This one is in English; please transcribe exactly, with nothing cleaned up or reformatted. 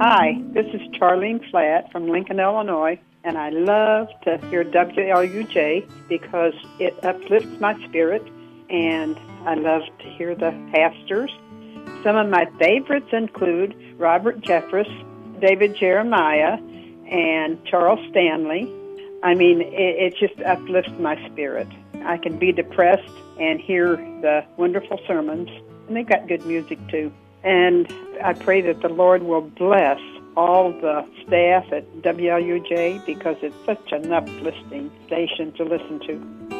Hi, this is Charlene Flatt from Lincoln, Illinois, and I love to hear W L U J because it uplifts my spirit, and I love to hear the pastors. Some of my favorites include Robert Jeffress, David Jeremiah, and Charles Stanley. I mean, it, it just uplifts my spirit. I can be depressed and hear the wonderful sermons, and they've got good music too. And I pray that the Lord will bless all the staff at W L U J because it's such an uplifting station to listen to.